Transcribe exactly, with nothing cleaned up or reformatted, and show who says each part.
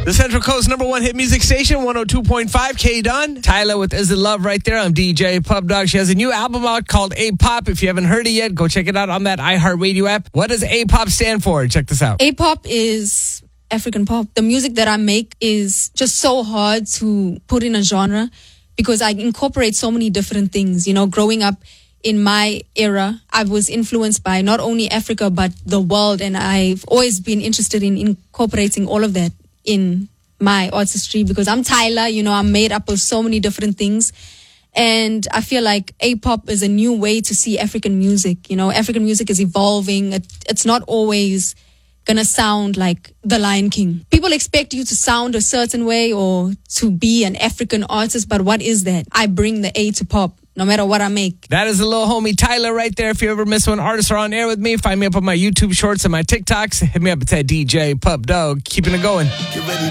Speaker 1: The Central Coast number one hit music station, one oh two point five, K-Dunn. Tyler with Is It Love right there. I'm D J Pub Dog. She has a new album out called A-Pop. If you haven't heard it yet, go check it out on that iHeartRadio app. What does A-Pop stand for? Check this out.
Speaker 2: A-Pop is African pop. The music that I make is just so hard to put in a genre because I incorporate so many different things. You know, growing up in my era, I was influenced by not only Africa, but the world. And I've always been interested in incorporating all of that in my artistry because I'm Tyler, you know, I'm made up of so many different things. And I feel like A-pop is a new way to see African music. You know, African music is evolving. It, it's not always gonna sound like The Lion King. People expect you to sound a certain way or to be an African artist, but what is that? I bring the A to pop, no matter what I make.
Speaker 1: That is a little homie Tyler right there. If you ever miss one, artists are on air with me. Find me up on my YouTube shorts and my TikToks. Hit me up. It's at D J Pub Dog. Keeping it going.